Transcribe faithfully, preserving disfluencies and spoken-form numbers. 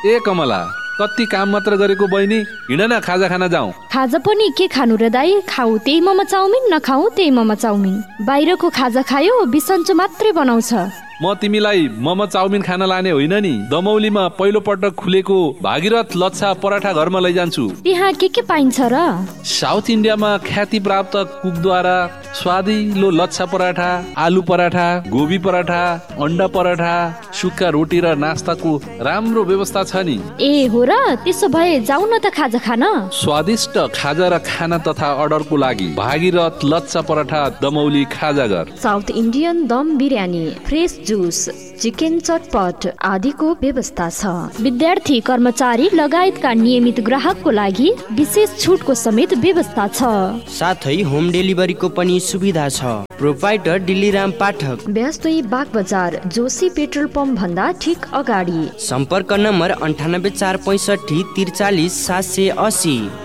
ए कमला, कति काम मात्र गरेको बहिनी, हिँड न खाजा खाना जाउँ। खाजा पनि के खानु र दाई? खाऊ त्यही मोमो चाउमिन, नखाऊ त्यही मोमो चाउमिन। बाहिरको खाजा खायो बिसन्चो मात्रै बनाउँछ। म तिमीलाई मोमो चाउमिन खान लाने होइन नि, दमौलीमा पहिलो पटक खुलेको भागीरथ लच्छा पराठा घरमा लैजान्छु। त्यहाँ के के पाइन्छ र? साउथ इन्डियामा ख्याति प्राप्त कुकद्वारा स्वादिलो लच्छा पराठा, आलु पराठा, गोबी पराठा, अन्डा पराठा, सुक्खा रोटी र नास्ताको राम्रो व्यवस्था छ नि। ए हो र, त्यसो भए जाऊ न त खाजा खान। स्वादिष्ट खाजा र खाना तथा अर्डरको लागि भागीरथ लच्छा पराठा दमौली खाजाघर। साउथ इन्डियन दम बिरयानी, फ्रेस जुस, चिकन चटपट आदिको व्यवस्था छ। विद्यार्थी, कर्मचारी लगायतका नियमित ग्राहकको लागि विशेष छुटको समेत व्यवस्था छ। साथै होम डेलिभरीको पनि सुविधा छ। प्रोपाइटर डिलिराम पाठक, व्यस्तै बाग बजार, जोशी पेट्रोल पम्प भन्दा ठिक अगाडि। सम्पर्क नम्बर अन्ठानब्बे चार पैँसठी त्रिचालिस सात सय असी।